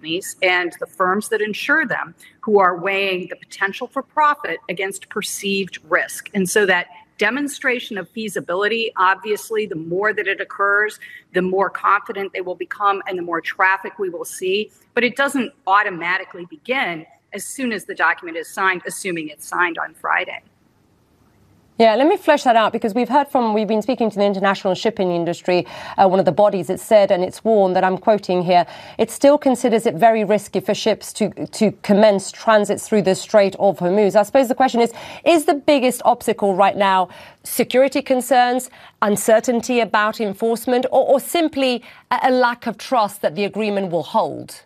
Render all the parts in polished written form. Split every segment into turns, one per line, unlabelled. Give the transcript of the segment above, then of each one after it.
companies and the firms that insure them, who are weighing the potential for profit against perceived risk. And so that demonstration of feasibility, obviously, the more that it occurs, the more confident they will become and the more traffic we will see. But it doesn't automatically begin as soon as the document is signed, assuming it's signed on Friday.
Yeah, let me flesh that out, because we've been speaking to the international shipping industry, one of the bodies. It said, and it's warned that, I'm quoting here, it still considers it very risky for ships to commence transits through the Strait of Hormuz. I suppose the question is the biggest obstacle right now security concerns, uncertainty about enforcement, or simply a lack of trust that the agreement will hold?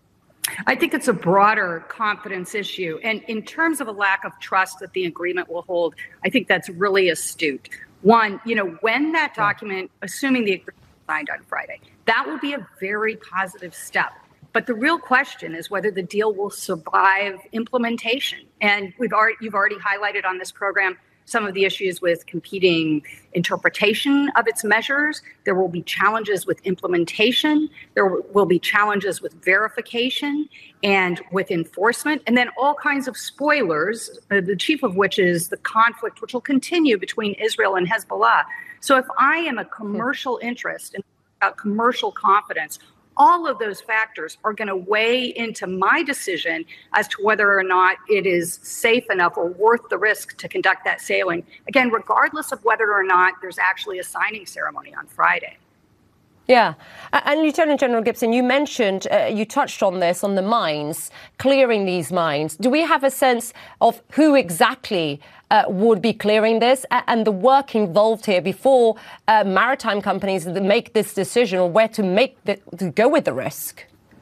I think it's a broader confidence issue. And in terms of a lack of trust that the agreement will hold, I think that's really astute. One, when that document, assuming the agreement is signed on Friday, that will be a very positive step. But the real question is whether the deal will survive implementation. And you've already highlighted on this program some of the issues with competing interpretation of its measures. There will be challenges with implementation. There will be challenges with verification and with enforcement, and then all kinds of spoilers, the chief of which is the conflict which will continue between Israel and Hezbollah. So if I am a commercial interest and commercial confidence, all of those factors are going to weigh into my decision as to whether or not it is safe enough or worth the risk to conduct that sailing, again, regardless of whether or not there's actually a signing ceremony on Friday.
Yeah. And Lieutenant General Gibson, you mentioned, you touched on this, on the mines, clearing these mines. Do we have a sense of who exactly would be clearing this and the work involved here before maritime companies make this decision, or where to go with the risk?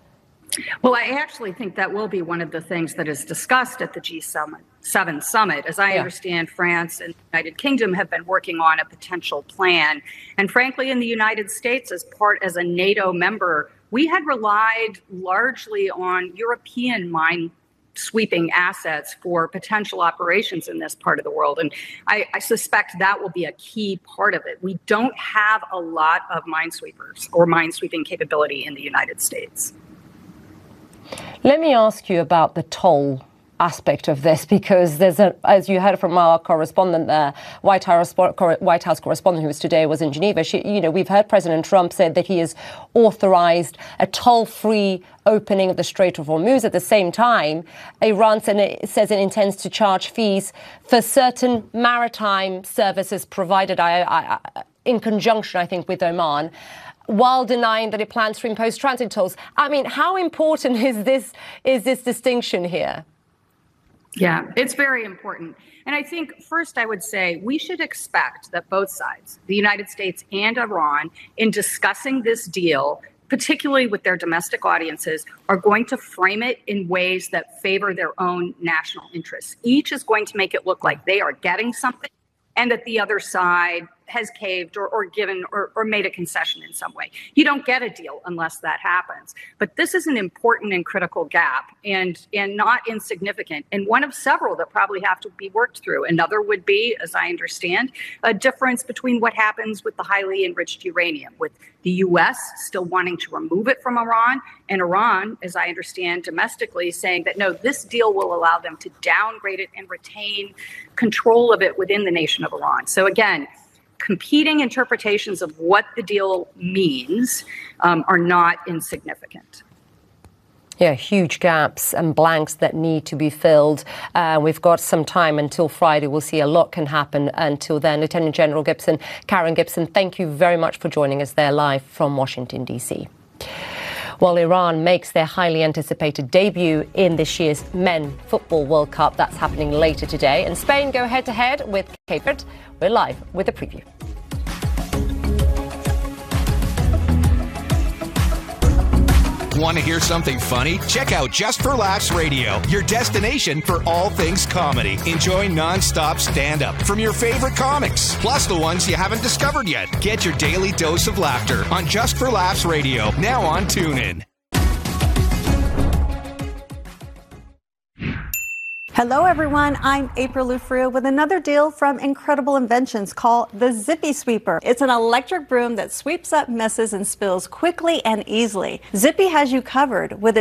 Well, I actually think that will be one of the things that is discussed at the G7 summit. As I understand, France and the United Kingdom have been working on a potential plan. And frankly, in the United States, as a NATO member, we had relied largely on European mine sweeping assets for potential operations in this part of the world. And I suspect that will be a key part of it. We don't have a lot of minesweepers or mine-sweeping capability in the United States.
Let me ask you about the toll aspect of this, because there's as you heard from our correspondent there, White House correspondent who was in Geneva. We've heard President Trump said that he has authorized a toll-free opening of the Strait of Hormuz. At the same time, Iran says it intends to charge fees for certain maritime services provided in conjunction, I think, with Oman, while denying that it plans to impose transit tolls. I mean, how important is this distinction here?
Yeah, it's very important. And I think first I would say we should expect that both sides, the United States and Iran, in discussing this deal, particularly with their domestic audiences, are going to frame it in ways that favor their own national interests. Each is going to make it look like they are getting something and that the other side has caved or given or made a concession in some way. You don't get a deal unless that happens. But this is an important and critical gap and not insignificant, and one of several that probably have to be worked through. Another would be, as I understand, a difference between what happens with the highly enriched uranium, with the U.S. still wanting to remove it from Iran, and Iran, as I understand domestically, saying that, no, this deal will allow them to downgrade it and retain control of it within the nation of Iran. So again, competing interpretations of what the deal means are not insignificant.
Yeah, huge gaps and blanks that need to be filled. We've got some time until Friday. We'll see. A lot can happen until then. Lieutenant General Gibson, Karen Gibson, thank you very much for joining us there live from Washington, D.C. While Iran makes their highly anticipated debut in this year's Men Football World Cup, that's happening later today, and Spain go head-to-head with Cape Verde. We're live with a preview.
Want to hear something funny? Check out Just for Laughs Radio, your destination for all things comedy. Enjoy non-stop stand-up from your favorite comics, plus the ones you haven't discovered yet. Get your daily dose of laughter on Just for Laughs Radio, now on TuneIn.
Hello, everyone. I'm April Lufrio with another deal from Incredible Inventions called the Zippy Sweeper. It's an electric broom that sweeps up messes and spills quickly and easily. Zippy has you covered with its